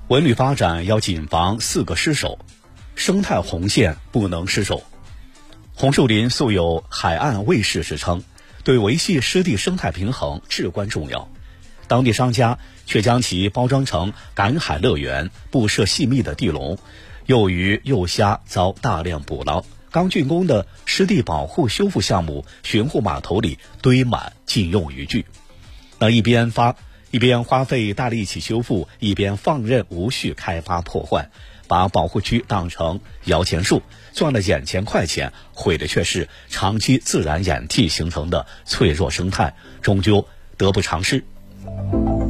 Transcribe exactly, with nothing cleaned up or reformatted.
文旅发展要谨防四个失守，生态红线不能失守。红树林素有海岸卫士之称，对维系湿地生态平衡至关重要。当地商家却将其包装成赶海乐园，布设细密的地笼，幼鱼幼虾遭大量捕捞。刚竣工的湿地保护修复项目巡护码头里堆满禁用渔具，那一边发一边花费大力气修复，一边放任无序开发破坏，把保护区当成摇钱树，赚了眼前快钱，毁的却是长期自然演替形成的脆弱生态，终究得不偿失。